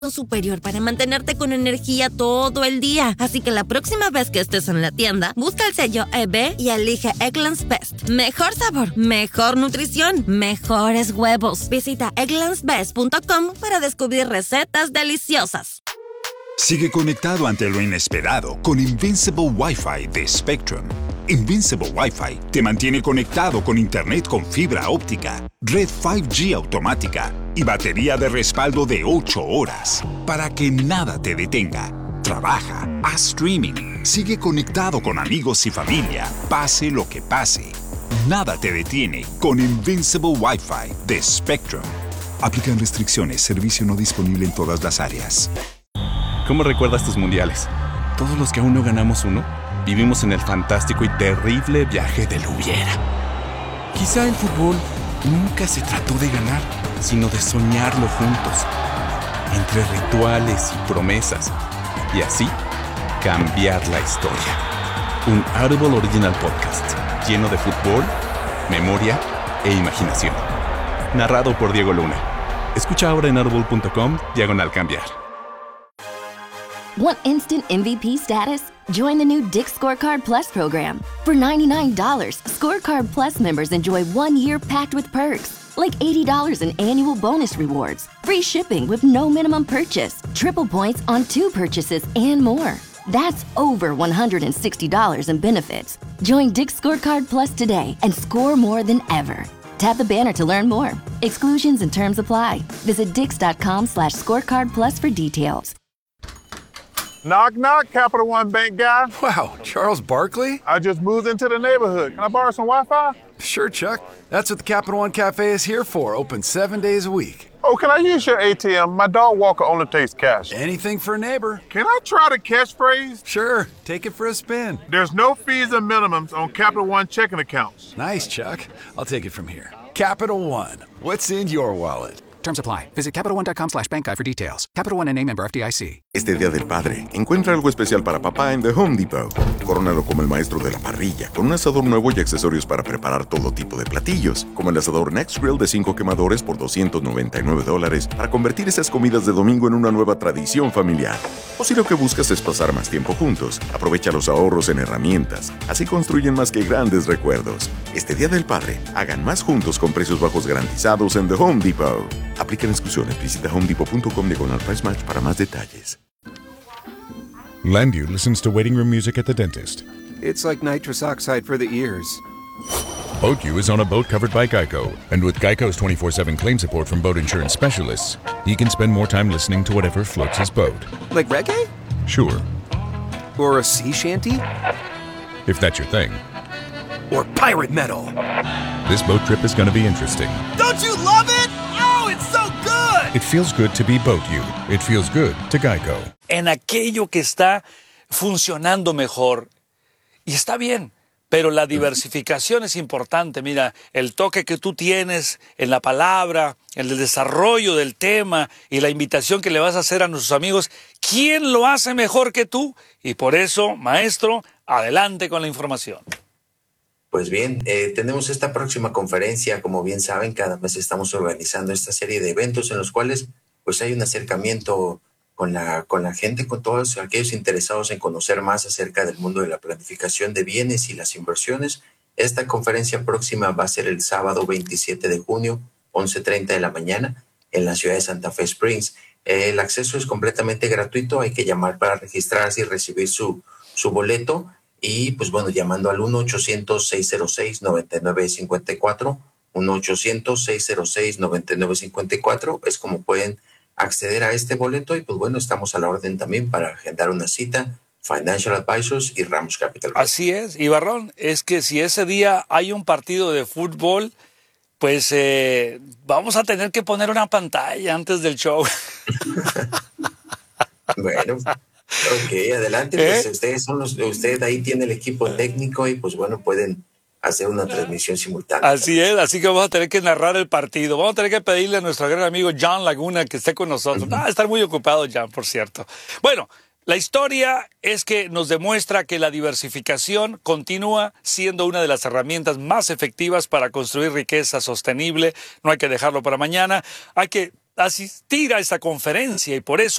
superior para mantenerte con energía todo el día. Así que la próxima vez que estés en la tienda, busca el sello EB y elige Eggland's Best. Mejor sabor, mejor nutrición, mejores huevos. Visita egglandsbest.com para descubrir recetas deliciosas. Sigue conectado ante lo inesperado con Invincible Wi-Fi de Spectrum. Invincible Wi-Fi te mantiene conectado con internet con fibra óptica, red 5G automática y batería de respaldo de 8 horas para que nada te detenga. Trabaja, haz streaming, sigue conectado con amigos y familia, pase lo que pase. Nada te detiene con Invincible Wi-Fi de Spectrum. Aplican restricciones, servicio no disponible en todas las áreas. ¿Cómo recuerdas tus mundiales? Todos los que aún no ganamos uno, vivimos en el fantástico y terrible viaje del hubiera. Quizá el fútbol nunca se trató de ganar, sino de soñarlo juntos, entre rituales y promesas, y así cambiar la historia. Un Audible Original Podcast, lleno de fútbol, memoria e imaginación. Narrado por Diego Luna. Escucha ahora en audible.com/cambiar. Want instant MVP status? Join the new Dick's Scorecard Plus program. For $99, Scorecard Plus members enjoy 1 year packed with perks, like $80 in annual bonus rewards, free shipping with no minimum purchase, triple points on 2 purchases, and more. That's over $160 in benefits. Join Dick's Scorecard Plus today and score more than ever. Tap the banner to learn more. Exclusions and terms apply. Visit dix.com/scorecard plus for details. Knock, knock, Capital One Bank guy. Wow, Charles Barkley? I just moved into the neighborhood. Can I borrow some Wi-Fi? Sure, Chuck. That's what the Capital One Cafe is here for, open 7 days a week. Oh, can I use your ATM? My dog walker only takes cash. Anything for a neighbor. Can I try the catchphrase? Sure, take it for a spin. There's no fees or minimums on Capital One checking accounts. Nice, Chuck. I'll take it from here. Capital One, what's in your wallet? Terms apply. Visit CapitalOne.com/bankguide for details. Capital One and a member FDIC. Este Día del Padre, encuentra algo especial para papá en The Home Depot. Corónalo como el maestro de la parrilla, con un asador nuevo y accesorios para preparar todo tipo de platillos, como el asador Next Grill de 5 quemadores por $299 para convertir esas comidas de domingo en una nueva tradición familiar. O si lo que buscas es pasar más tiempo juntos, aprovecha los ahorros en herramientas. Así construyen más que grandes recuerdos. Este Día del Padre, hagan más juntos con precios bajos garantizados en The Home Depot. Aplican exclusiones. Visita homedepot.com/price match para más detalles. Landu listens to waiting room music at the dentist. It's like nitrous oxide for the ears. BoatU is on a boat covered by Geico. And with Geico's 24/7 claim support from boat insurance specialists, he can spend more time listening to whatever floats his boat. Like reggae? Sure. Or a sea shanty? If that's your thing. Or pirate metal? This boat trip is going to be interesting. Don't you love it? Oh, it's so good! It feels good to be BoatU. It feels good to Geico. En aquello que está funcionando mejor. Y está bien, pero la diversificación es importante. Mira, el toque que tú tienes en la palabra, en el desarrollo del tema y la invitación que le vas a hacer a nuestros amigos. ¿Quién lo hace mejor que tú? Y por eso, maestro, adelante con la información. Pues bien, tenemos esta próxima conferencia. Como bien saben, cada mes estamos organizando esta serie de eventos en los cuales pues hay un acercamiento con la gente, con todos aquellos interesados en conocer más acerca del mundo de la planificación de bienes y las inversiones. Esta conferencia próxima va a ser el sábado 27 de junio, 11:30 de la mañana, en la ciudad de Santa Fe Springs. El acceso es completamente gratuito, hay que llamar para registrarse y recibir su boleto. Y pues bueno, llamando al 1-800-606-9954, 1-800-606-9954, es como pueden acceder a este boleto. Y pues bueno, estamos a la orden también para agendar una cita. Financial Advisors y Ramos Capital. Así es, y Barrón, es que si ese día hay un partido de fútbol, pues vamos a tener que poner una pantalla antes del show. Bueno, ok, adelante, pues usted ahí tiene el equipo técnico y pues bueno, pueden hacer una transmisión simultánea. Así es, así que vamos a tener que narrar el partido. Vamos a tener que pedirle a nuestro gran amigo John Laguna que esté con nosotros. Va a estar muy ocupado John, por cierto. Bueno, la historia es que nos demuestra que la diversificación continúa siendo una de las herramientas más efectivas para construir riqueza sostenible. No hay que dejarlo para mañana. Hay que asistir a esta conferencia y por eso